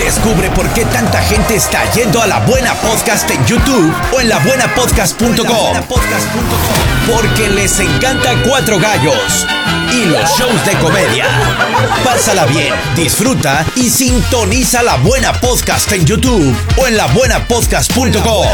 Descubre por qué tanta gente está yendo a La Buena Podcast en YouTube o en labuenapodcast.com. Porque les encanta Cuatro Gallos y los shows de comedia. Pásala bien, disfruta y sintoniza La Buena Podcast en YouTube o en labuenapodcast.com.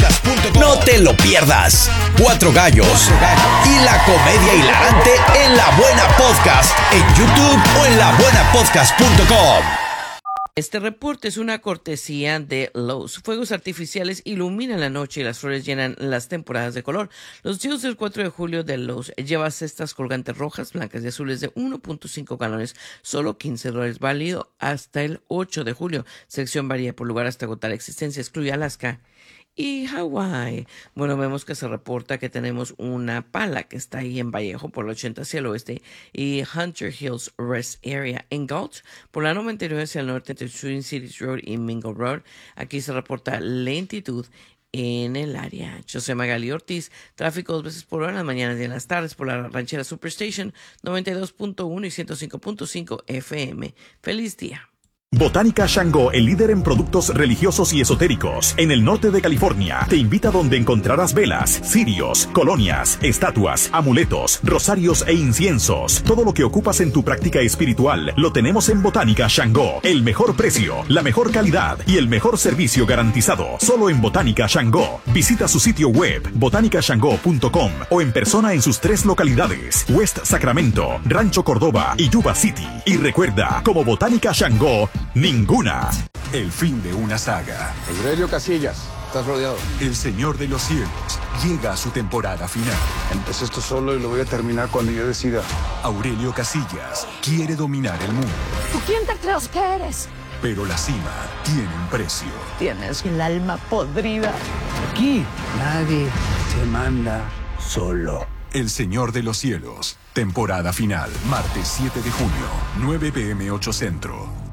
No te lo pierdas. Cuatro Gallos y la comedia hilarante en La Buena Podcast en YouTube o en labuenapodcast.com. Este reporte es una cortesía de Lowe's. Fuegos artificiales iluminan la noche y las flores llenan las temporadas de color. Los días del 4 de julio de Lowe's lleva cestas colgantes rojas, blancas y azules de 1.5 galones, solo $15, válido hasta el 8 de julio. Sección varía por lugar hasta agotar existencia, excluye Alaska y Hawái. Bueno, vemos que se reporta que tenemos una pala que está ahí en Vallejo por el 80 hacia el oeste y Hunter Hills Rest Area en Gulch por la 99 hacia el norte entre Twin Cities Road y Mingo Road. Aquí se reporta lentitud en el área. José Magali Ortiz, tráfico 2 veces por hora en las mañanas y en las tardes por la ranchera Superstation 92.1 y 105.5 FM. Feliz día. Botánica Shango, el líder en productos religiosos y esotéricos en el norte de California, te invita donde encontrarás velas, cirios, colonias, estatuas, amuletos, rosarios e inciensos. Todo lo que ocupas en tu práctica espiritual lo tenemos en Botánica Shango. El mejor precio, la mejor calidad y el mejor servicio garantizado. Solo en Botánica Shango. Visita su sitio web botanicashango.com o en persona en sus 3 localidades: West Sacramento, Rancho Cordova y Yuba City. Y recuerda, como Botánica Shango, ninguna. El fin de una saga. Aurelio Casillas, estás rodeado. El Señor de los Cielos llega a su temporada final. Empecé esto solo y lo voy a terminar cuando yo decida. Aurelio Casillas quiere dominar el mundo. ¿Tú quién te crees que eres? Pero la cima tiene un precio. Tienes el alma podrida. Aquí nadie te manda solo. El Señor de los Cielos, temporada final, martes 7 de junio, 9 p.m. 8 Centro.